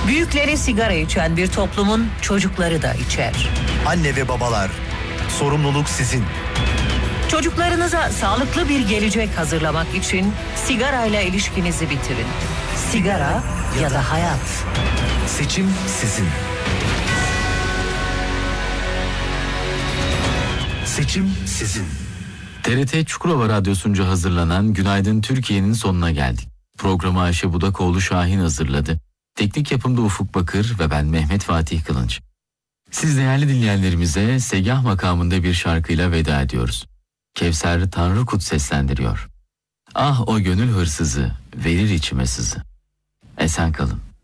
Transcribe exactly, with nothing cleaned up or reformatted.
Büyükleri sigara içen bir toplumun çocukları da içer. Anne ve babalar, sorumluluk sizin. Çocuklarınıza sağlıklı bir gelecek hazırlamak için sigarayla ilişkinizi bitirin. Sigara ya da hayat. Seçim sizin. Seçim sizin. T R T Çukurova Radyosu'nca hazırlanan Günaydın Türkiye'nin sonuna geldik. Programı Ayşe Budakoğlu Şahin hazırladı. Teknik yapımda Ufuk Bakır ve ben Mehmet Fatih Kılınç. Siz değerli dinleyenlerimize Segah makamında bir şarkıyla veda ediyoruz. Kevser Tanrıkut seslendiriyor. Ah o gönül hırsızı, verir içime sızı. Esen kalın.